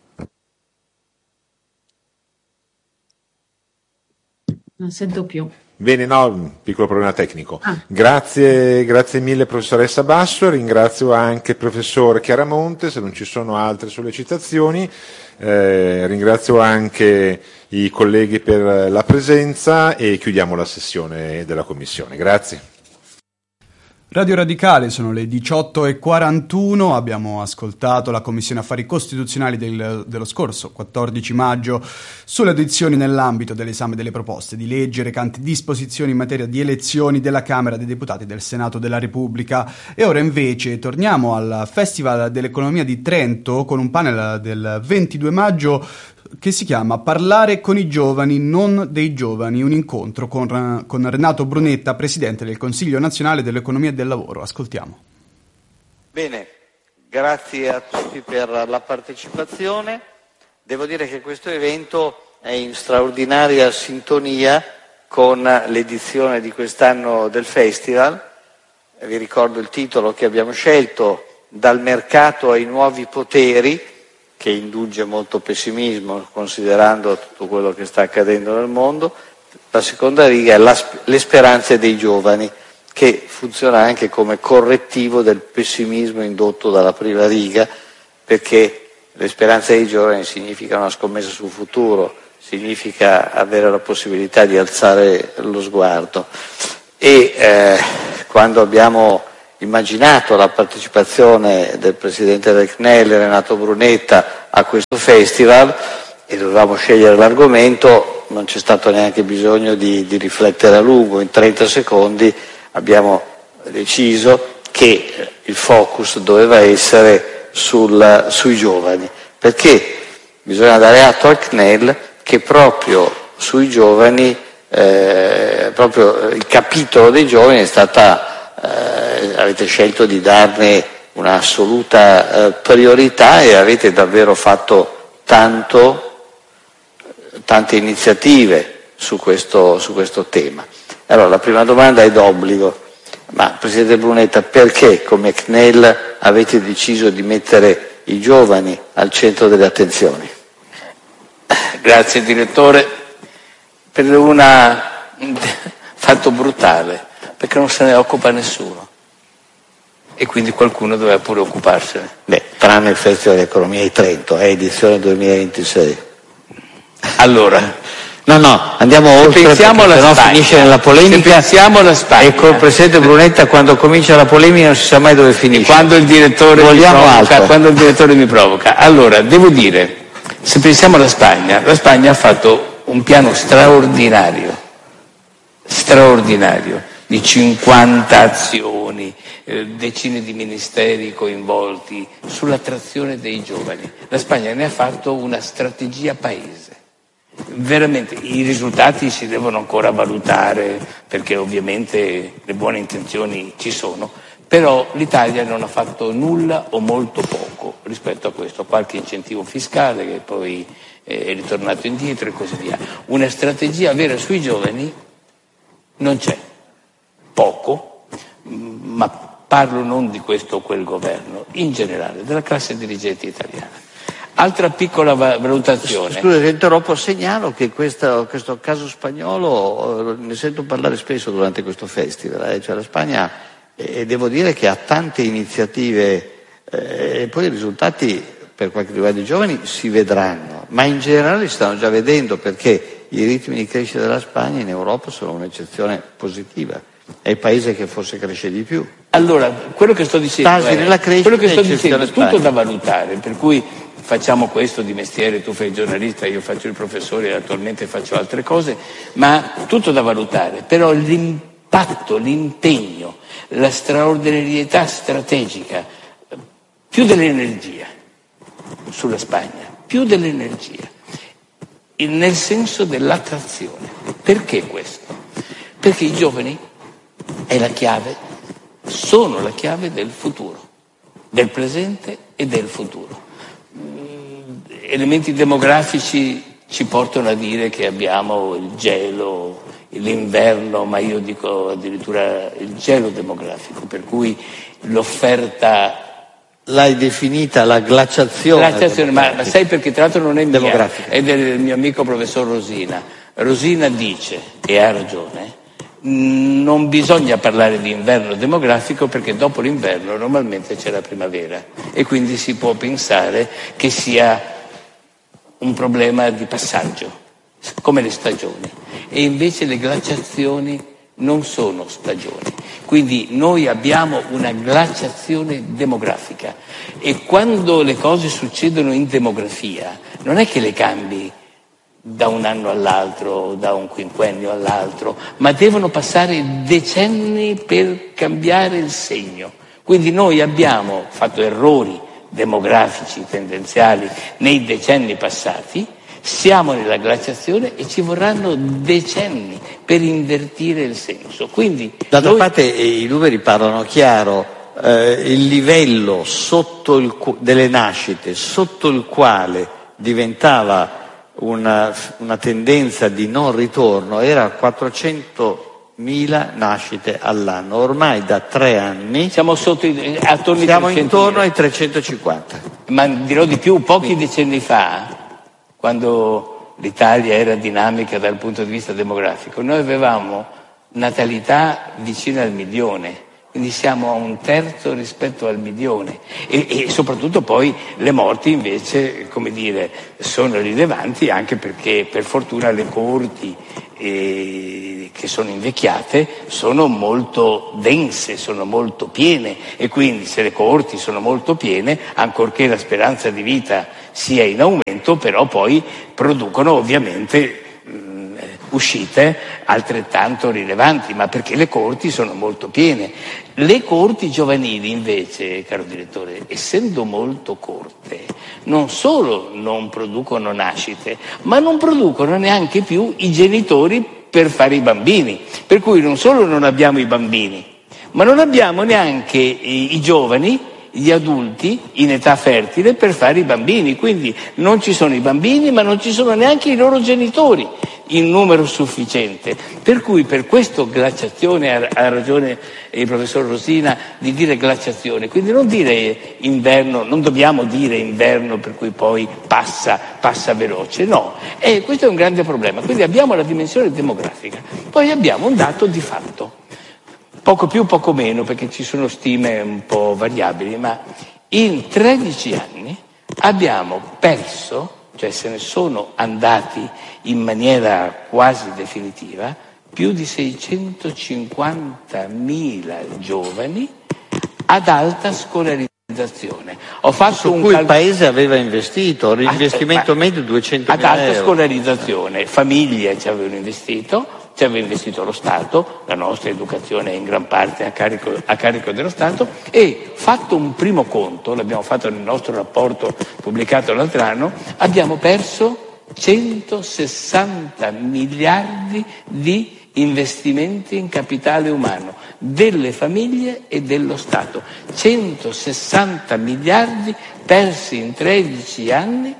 Non sento più. Bene, no, un piccolo problema tecnico. Ah. Grazie, grazie mille professoressa Basso, ringrazio anche il professor Chiaramonte, se non ci sono altre sollecitazioni, eh, ringrazio anche i colleghi per la presenza e chiudiamo la sessione della Commissione. Grazie. Radio Radicale, sono le diciotto e quarantuno, abbiamo ascoltato la Commissione Affari Costituzionali del, dello scorso quattordici maggio sulle audizioni nell'ambito dell'esame delle proposte di legge recanti disposizioni in materia di elezioni della Camera dei Deputati e del Senato della Repubblica. E ora invece torniamo al Festival dell'Economia di Trento con un panel del ventidue maggio che si chiama Parlare con i giovani, non dei giovani, un incontro con, con Renato Brunetta, Presidente del Consiglio Nazionale dell'Economia e del Lavoro. Ascoltiamo. Bene, grazie a tutti per la partecipazione. Devo dire che questo evento è in straordinaria sintonia con l'edizione di quest'anno del Festival. Vi ricordo il titolo che abbiamo scelto, Dal mercato ai nuovi poteri, che induce molto pessimismo considerando tutto quello che sta accadendo nel mondo. La seconda riga è la, le speranze dei giovani, che funziona anche come correttivo del pessimismo indotto dalla prima riga, perché le speranze dei giovani significa una scommessa sul futuro, significa avere la possibilità di alzare lo sguardo. E eh, quando abbiamo immaginato la partecipazione del Presidente del C N E L, Renato Brunetta, a questo festival e dovevamo scegliere l'argomento, non c'è stato neanche bisogno di, di riflettere a lungo. In trenta secondi abbiamo deciso che il focus doveva essere sul, sui giovani, perché bisogna dare atto al C N E L che proprio sui giovani, eh, proprio il capitolo dei giovani è stata Eh, avete scelto di darne un'assoluta eh, priorità e avete davvero fatto tanto, tante iniziative su questo, su questo tema. Allora, la prima domanda è d'obbligo. Ma, Presidente Brunetta, perché come C N E L avete deciso di mettere i giovani al centro delle attenzioni? Grazie, Direttore. Per una fatto brutale, perché non se ne occupa nessuno e quindi qualcuno doveva pure occuparsene. Beh, tranne il Festival dell'Economia di Trento, è edizione duemilaventisei. Allora, no, no, andiamo oltre, pensiamo alla perché sennò finisce nella polemica. Se pensiamo alla Spagna. E col Presidente Brunetta quando comincia la polemica non si sa mai dove finisce. Quando il direttore mi provoca, quando il direttore mi provoca. Allora, devo dire, se pensiamo alla Spagna, la Spagna ha fatto un piano straordinario, straordinario, di cinquanta azioni, eh, decine di ministeri coinvolti sull'attrazione dei giovani. La Spagna ne ha fatto una strategia paese. Veramente i risultati si devono ancora valutare, perché ovviamente le buone intenzioni ci sono, però l'Italia non ha fatto nulla o molto poco rispetto a questo, qualche incentivo fiscale che poi è ritornato indietro e così via. Una strategia vera sui giovani non c'è. Poco, ma parlo non di questo o quel governo, in generale, della classe dirigente italiana. Altra piccola valutazione. Scusa, se interrompo, segnalo che questo, questo caso spagnolo ne sento parlare spesso durante questo festival, eh? Cioè la Spagna, e eh, devo dire che ha tante iniziative eh, e poi i risultati per quanto riguarda i giovani si vedranno, ma in generale si stanno già vedendo, perché i ritmi di crescita della Spagna in Europa sono un'eccezione positiva. È il paese che forse cresce di più. Allora, quello che sto dicendo Stasi è, nella crescita, quello che sto dicendo è tutto da valutare, per cui facciamo questo di mestiere, tu fai il giornalista, io faccio il professore e attualmente faccio altre cose, ma tutto da valutare. Però l'impatto, l'impegno, la straordinarietà strategica, più dell'energia sulla Spagna, più dell'energia, nel senso dell'attrazione. Perché questo? Perché i giovani è la chiave, sono la chiave del futuro, del presente e del futuro. Elementi demografici ci portano a dire che abbiamo il gelo, l'inverno, ma io dico addirittura il gelo demografico, per cui l'offerta... L'hai definita la glaciazione. Glaciazione, ma, ma sai perché tra l'altro non è mia, è del mio amico professor Rosina. Rosina dice, e ha ragione, non bisogna parlare di inverno demografico perché dopo l'inverno normalmente c'è la primavera e quindi si può pensare che sia un problema di passaggio, come le stagioni. E invece le glaciazioni non sono stagioni. Quindi noi abbiamo una glaciazione demografica e quando le cose succedono in demografia non è che le cambi da un anno all'altro, da un quinquennio all'altro, ma devono passare decenni per cambiare il segno. Quindi noi abbiamo fatto errori demografici tendenziali nei decenni passati, siamo nella glaciazione e ci vorranno decenni per invertire il senso. Quindi d'altra noi... parte i numeri parlano chiaro, eh, il livello sotto il, delle nascite sotto il quale diventava una, una tendenza di non ritorno era quattrocentomila nascite all'anno. Ormai da tre anni siamo sotto i, attorno siamo ai intorno ai trecentocinquanta. Ma dirò di più, pochi decenni fa, quando l'Italia era dinamica dal punto di vista demografico, noi avevamo natalità vicina al milione, quindi siamo a un terzo rispetto al milione e, e soprattutto poi le morti invece, come dire, sono rilevanti anche perché per fortuna le corti eh, che sono invecchiate sono molto dense, sono molto piene e quindi se le corti sono molto piene, ancorché la speranza di vita sia in aumento, però poi producono ovviamente mh, uscite altrettanto rilevanti, ma perché le corti sono molto piene. Le corti giovanili invece, caro direttore, essendo molto corte, non solo non producono nascite, ma non producono neanche più i genitori per fare i bambini. Per cui non solo non abbiamo i bambini, ma non abbiamo neanche i, i giovani, gli adulti in età fertile per fare i bambini. Quindi non ci sono i bambini, ma non ci sono neanche i loro genitori in numero sufficiente. Per cui per questo glaciazione, ha, ha ragione il professor Rosina di dire glaciazione, quindi non dire inverno, non dobbiamo dire inverno per cui poi passa, passa veloce, no, e questo è un grande problema. Quindi abbiamo la dimensione demografica, poi abbiamo un dato di fatto, poco più, poco meno, perché ci sono stime un po' variabili, ma in tredici anni abbiamo perso, cioè se ne sono andati in maniera quasi definitiva, più di seicentocinquantamila giovani ad alta scolarizzazione. Ho fatto su un cui cal- il Paese aveva investito, l'investimento ah, medio duecentomila ad alta euro. Scolarizzazione, famiglie ci avevano investito, ci aveva investito lo Stato, la nostra educazione è in gran parte a carico, a carico dello Stato, e fatto un primo conto, l'abbiamo fatto nel nostro rapporto pubblicato l'altro anno, abbiamo perso centosessanta miliardi di investimenti in capitale umano delle famiglie e dello Stato. centosessanta miliardi persi in tredici anni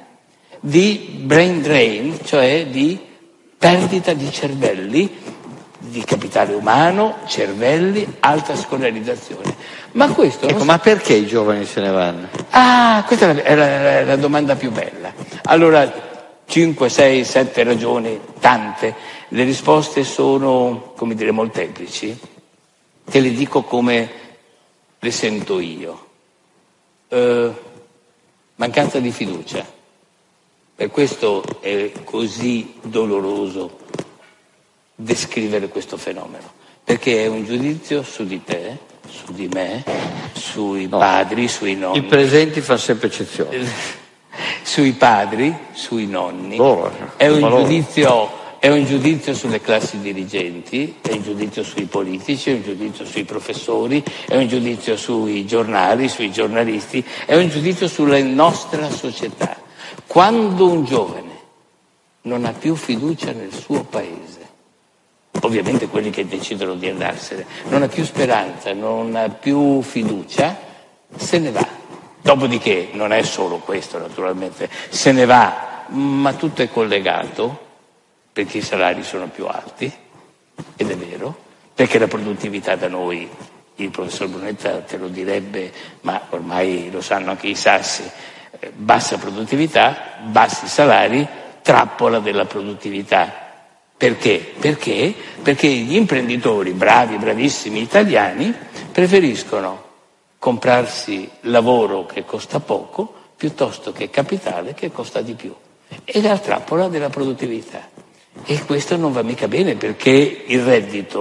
di brain drain, cioè di perdita di cervelli, di capitale umano, cervelli, alta scolarizzazione. Ma questo ecco, non... ma perché i giovani se ne vanno? Ah, questa è la, è la, la domanda più bella. Allora, cinque, sei, sette ragioni, tante. Le risposte sono, come dire, molteplici. Te le dico come le sento io. Eh, mancanza di fiducia. Per questo è così doloroso descrivere questo fenomeno, perché è un giudizio su di te, su di me, sui no. padri, sui nonni. I presenti fa sempre eccezione. Sui padri, sui nonni. Oh, è, un giudizio, è un giudizio sulle classi dirigenti, è un giudizio sui politici, è un giudizio sui professori, è un giudizio sui giornali, sui giornalisti, è un giudizio sulla nostra società. Quando un giovane non ha più fiducia nel suo paese, ovviamente quelli che decidono di andarsene, non ha più speranza, non ha più fiducia, se ne va. Dopodiché non è solo questo, naturalmente, se ne va, ma tutto è collegato, perché i salari sono più alti, ed è vero, perché la produttività da noi, il professor Brunetta te lo direbbe, ma ormai lo sanno anche i sassi, bassa produttività, bassi salari, trappola della produttività. Perché? Perché? Perché gli imprenditori, bravi, bravissimi italiani, preferiscono comprarsi lavoro che costa poco piuttosto che capitale che costa di più. È la trappola della produttività. E questo non va mica bene, perché il reddito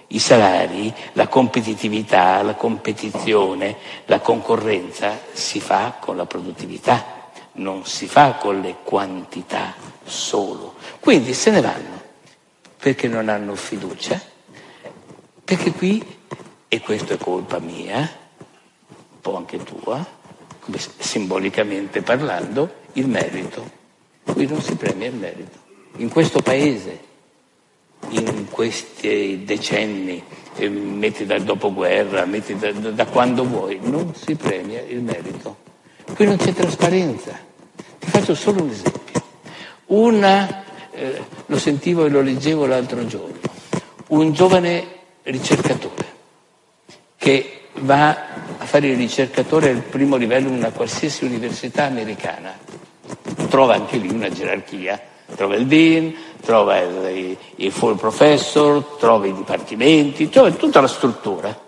i salari, la competitività, la competizione, la concorrenza si fa con la produttività, non si fa con le quantità solo. Quindi se ne vanno perché non hanno fiducia, perché qui, e questo è colpa mia, un po' anche tua, come simbolicamente parlando, il merito. Qui non si premia il merito. In questo paese, in questi decenni, eh, metti dal dopoguerra, metti da, da quando vuoi, non si premia il merito. Qui non c'è trasparenza. Ti faccio solo un esempio. Una, eh, lo sentivo e lo leggevo l'altro giorno, un giovane ricercatore che va a fare il ricercatore al primo livello in una qualsiasi università americana. Trova anche lì una gerarchia, trova il dean, trova il, il full professor, trova i dipartimenti, trova tutta la struttura.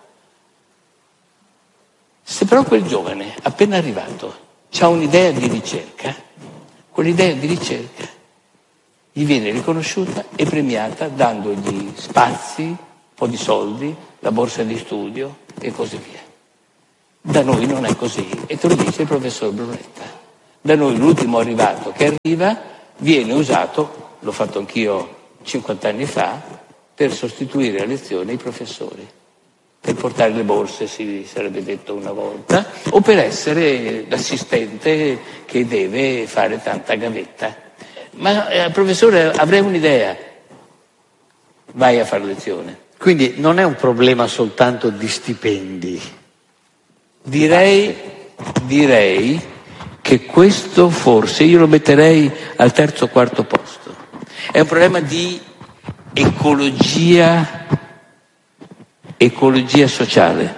Se però quel giovane, appena arrivato, ha un'idea di ricerca, quell'idea di ricerca gli viene riconosciuta e premiata dandogli spazi, un po' di soldi, la borsa di studio e così via. Da noi non è così, e te lo dice il professor Brunetta. Da noi l'ultimo arrivato che arriva viene usato, l'ho fatto anch'io cinquanta anni fa, per sostituire a lezione i professori, per portare le borse, si sarebbe detto una volta, o per essere l'assistente che deve fare tanta gavetta. Ma eh, professore, avrei un'idea, vai a fare lezione. Quindi non è un problema soltanto di stipendi. Direi, direi che questo forse io lo metterei al terzo o quarto posto. È un problema di ecologia, ecologia sociale.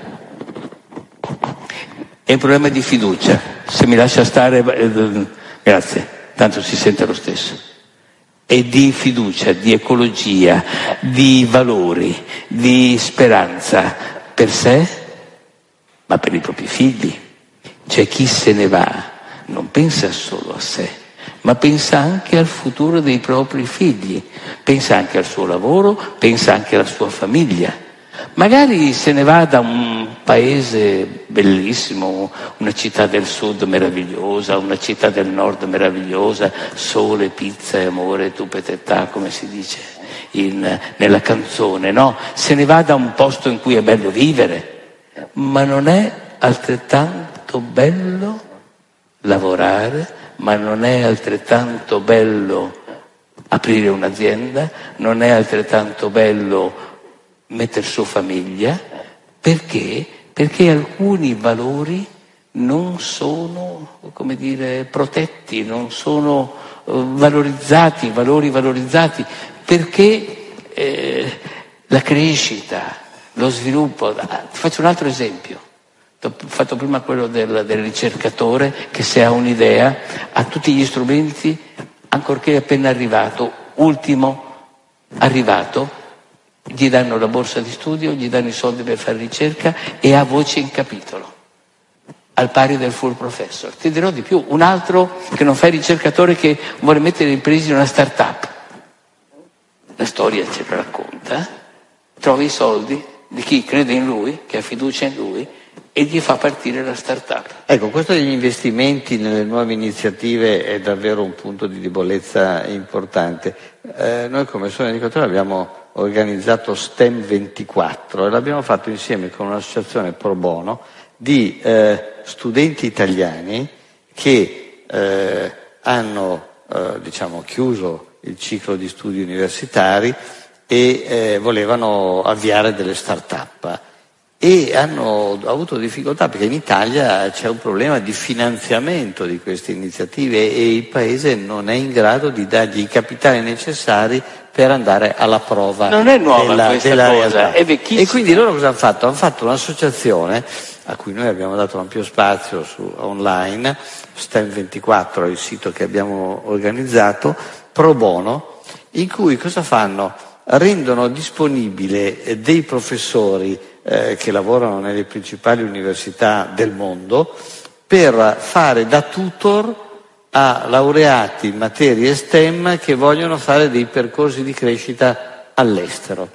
È un problema di fiducia. Se mi lascia stare, eh, grazie, tanto si sente lo stesso. E di fiducia, di ecologia, di valori, di speranza per sé, ma per i propri figli. C'è chi se ne va, non pensa solo a sé, ma pensa anche al futuro dei propri figli, pensa anche al suo lavoro, pensa anche alla sua famiglia. Magari se ne va da un paese bellissimo, una città del sud meravigliosa, una città del nord meravigliosa, sole, pizza e amore, tu petetà, come si dice in, nella canzone, no? Se ne va da un posto in cui è bello vivere, ma non è altrettanto bello lavorare, ma non è altrettanto bello aprire un'azienda, non è altrettanto bello mettere su famiglia. Perché? Perché alcuni valori non sono, come dire, protetti, non sono uh, valorizzati, valori valorizzati, perché eh, la crescita, lo sviluppo. Ah, ti faccio un altro esempio. Ho fatto prima quello del, del ricercatore che, se ha un'idea, ha tutti gli strumenti, ancorché appena arrivato, ultimo arrivato, gli danno la borsa di studio, gli danno i soldi per fare ricerca e ha voce in capitolo, al pari del full professor. Ti dirò di più, un altro che non fa il ricercatore, che vuole mettere in crisi una start-up. La storia ce la racconta, trova i soldi di chi crede in lui, che ha fiducia in lui, e gli fa partire la start-up. Ecco, questo degli investimenti nelle nuove iniziative è davvero un punto di debolezza importante. Eh, noi come Sole Educatore abbiamo organizzato STEM ventiquattro e l'abbiamo fatto insieme con un'associazione pro bono di eh, studenti italiani che eh, hanno eh, diciamo chiuso il ciclo di studi universitari e eh, volevano avviare delle start-up. E hanno avuto difficoltà perché in Italia c'è un problema di finanziamento di queste iniziative e il Paese non è in grado di dargli i capitali necessari per andare alla prova. Non è nuova della, questa della cosa, realtà. È vecchissima. E quindi loro cosa hanno fatto? Hanno fatto un'associazione a cui noi abbiamo dato ampio spazio su online, STEM ventiquattro è il sito che abbiamo organizzato, pro bono, in cui cosa fanno? Rendono disponibile dei professori Eh, che lavorano nelle principali università del mondo per fare da tutor a laureati in materie STEM che vogliono fare dei percorsi di crescita all'estero.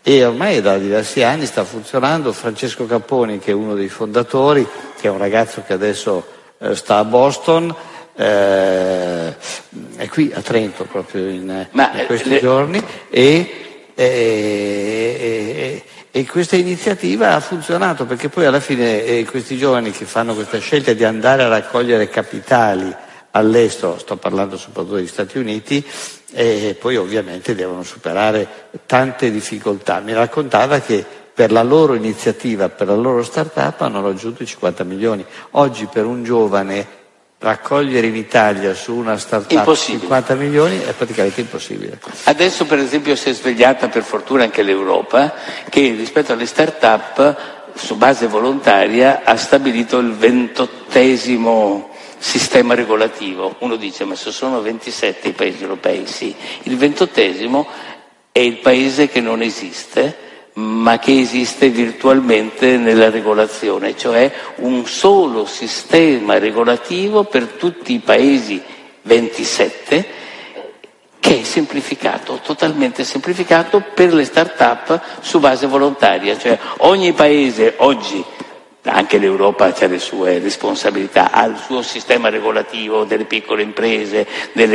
e ormai da diversi anni sta funzionando. Francesco Capponi, che è uno dei fondatori, che è un ragazzo che adesso eh, sta a Boston, eh, è qui a Trento proprio in, Ma, in questi le... giorni, e, e, e, e questa iniziativa ha funzionato, perché poi alla fine eh, questi giovani che fanno questa scelta di andare a raccogliere capitali all'estero, sto parlando soprattutto degli Stati Uniti, e poi ovviamente devono superare tante difficoltà. Mi raccontava che per la loro iniziativa, per la loro start-up hanno raggiunto i cinquanta milioni. Oggi per un giovane raccogliere in Italia su una start-up cinquanta milioni è praticamente impossibile. Adesso per esempio si è svegliata per fortuna anche l'Europa, che rispetto alle start-up su base volontaria ha stabilito il ventottesimo sistema regolativo. Uno dice: ma se sono ventisette i paesi europei, sì, il ventottesimo è il paese che non esiste, ma che esiste virtualmente nella regolazione, cioè un solo sistema regolativo per tutti i paesi ventisette, che è semplificato, totalmente semplificato per le start-up su base volontaria, cioè ogni paese oggi, anche l'Europa ha le sue responsabilità, ha il suo sistema regolativo delle piccole imprese, delle